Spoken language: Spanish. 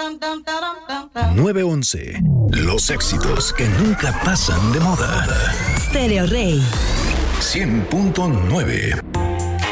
911. Los éxitos que nunca pasan de moda. Stereo Rey. 100.9.